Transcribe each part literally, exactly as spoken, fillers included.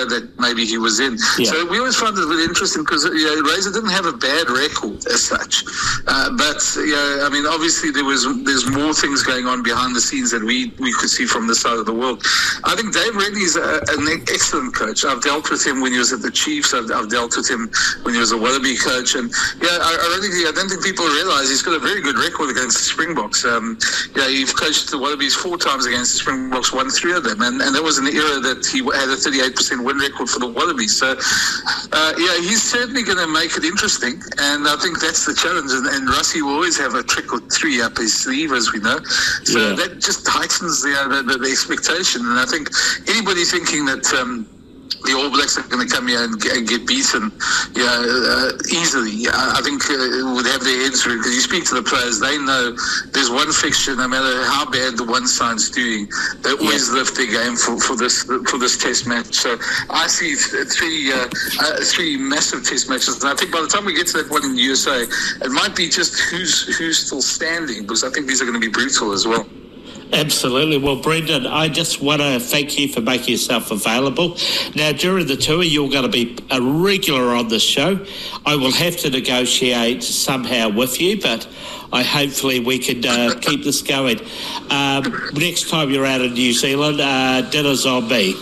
era that maybe he was in. Yeah. So we always found it really interesting because, you know, Razor didn't have a bad record as such. Uh, but, you know, I mean, obviously there was there's more things going on behind the scenes that we, we could see from this side of the world. I think Dave Rennie is a, an excellent coach. I've dealt with him when he was at the Chiefs. I've, I've dealt with him when he was a Wallaby coach. And, yeah, I, I, really, I don't think people realize he's got a very good record against the Springboks. Um, yeah, he coached the Wallabies four times against the Springboks, won three of them. And, and that was in the era that he had a thirty-eight percent win record for the Wallabies. So, uh, yeah, he's certainly going to make it interesting. And I think that's the challenge. And, and Russie will always have a trick or three up his sleeve, as we know. So yeah. that just heightens the, uh, the, the, the expectation. And I think anybody thinking that um, the All Blacks are going to come here and get, and get beaten yeah, uh, easily, I, I think uh, would have their heads through. Because you speak to the players, they know there's one fixture, no matter how bad the one side's doing, they always yeah. lift their game for, for this for this test match. So I see th- three uh, uh, three massive test matches, and I think by the time we get to that one in the U S A, it might be just who's who's still standing, because I think these are going to be brutal as well. Absolutely. Well, Brendan, I just want to thank you for making yourself available. Now, during the tour, you're going to be a regular on the show. I will have to negotiate somehow with you, but I hopefully we can uh, keep this going. Um, next time you're out in New Zealand, uh, dinner's on me.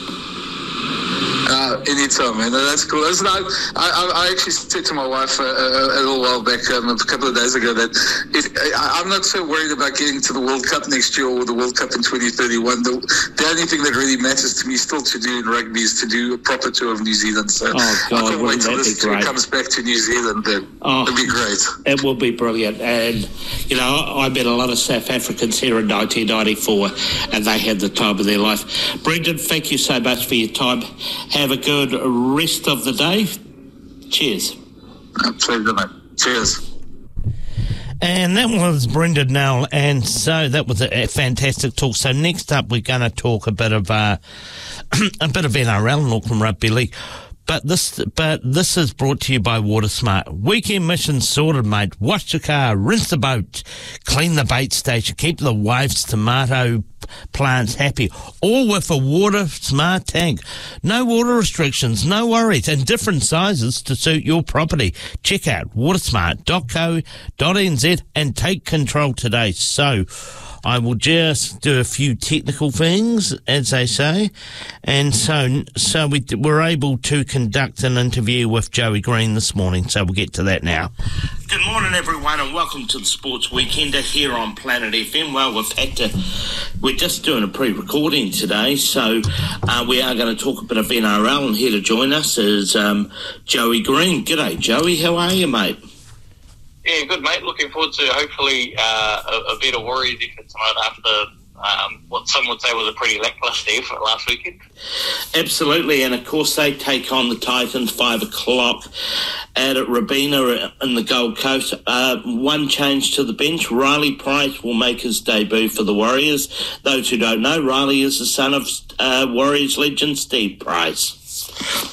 Uh, anytime, man. That's cool. Listen, I, I, I actually said to my wife uh, a, a little while back, um, a couple of days ago, that if, I, I'm not so worried about getting to the World Cup next year or the World Cup in twenty thirty-one. The, the only thing that really matters to me still to do in rugby is to do a proper tour of New Zealand. So oh, God, I can't wait till this tour great. comes back to New Zealand. Then. Oh, it'll be great. It will be brilliant. And, you know, I met a lot of South Africans here in nineteen ninety-four, and they had the time of their life. Brendan, thank you so much for your time. Have a good rest of the day. Cheers. Absolutely, mate. Cheers. And that was Brendan Nell, and so that was a, a fantastic talk. So next up, we're going to talk a bit of uh, a bit of N R L and Auckland Rugby League. But this, but this is brought to you by WaterSmart. Weekend mission sorted, mate. Wash the car, rinse the boat, clean the bait station, keep the wife's tomato plants happy, all with a WaterSmart tank. No water restrictions, no worries, and different sizes to suit your property. Check out watersmart dot co dot n z and take control today. So I will just do a few technical things, as they say, and so so we were able to conduct an interview with Joey Green this morning, so we'll get to that now. Good morning, everyone, and welcome to the Sports Weekender here on Planet F M. Well, we've had to, we're just doing a pre-recording today, so uh, we are going to talk a bit of N R L, and here to join us is um, Joey Green. G'day, Joey. How are you, mate? Yeah, good, mate. Looking forward to hopefully uh, a, a better Warriors effort tonight after um, what some would say was a pretty lacklustre effort last weekend. Absolutely, and of course they take on the Titans five o'clock at Robina in the Gold Coast. Uh, one change to the bench. Riley Price will make his debut for the Warriors. Those who don't know, Riley is the son of uh, Warriors legend Steve Price.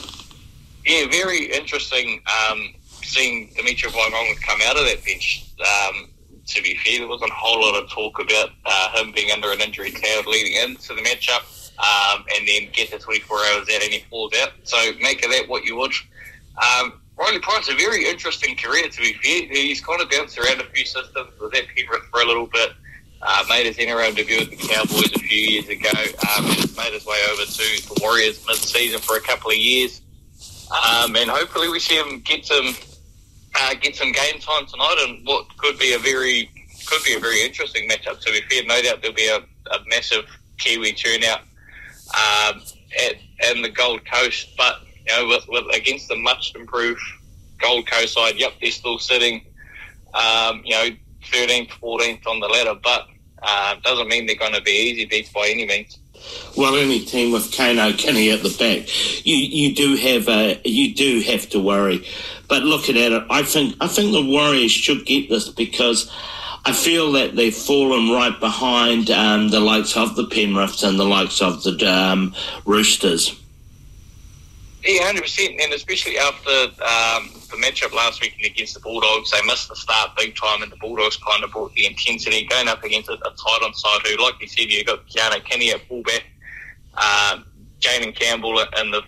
Yeah, very interesting. Um, seeing Dimitri Vaimonga come out of that bench. Um, to be fair, there wasn't a whole lot of talk about uh, him being under an injury cloud leading into the matchup, um, and then get to twenty-four hours out and he falls out. So make of that what you would. Um, Riley Price, a very interesting career, to be fair. He's kind of bounced around a few systems, was at Penrith for a little bit, uh, made his N R L debut with the Cowboys a few years ago, um, and has made his way over to the Warriors mid-season for a couple of years. Um, and hopefully we see him get some Uh, get some game time tonight, and what could be a very could be a very interesting matchup. To be fair, no doubt there'll be a, a massive Kiwi turnout um, at in the Gold Coast. But you know, with, with against the much improved Gold Coast side, yep, they're still sitting, um, you know, thirteenth, fourteenth on the ladder. But uh, doesn't mean they're going to be easy beats by any means. Well, any team with Kano Kenny at the back, you you do have a you do have to worry. But looking at it, I think I think the Warriors should get this, because I feel that they've fallen right behind um, the likes of the Penriths and the likes of the um, Roosters. Yeah, one hundred percent, and especially after um, the matchup last weekend against the Bulldogs, they missed the start big time, and the Bulldogs kind of brought the intensity, going up against a, a Titan side who, like you said, you've got Keanu Kenny at fullback, um, Jaden Campbell in the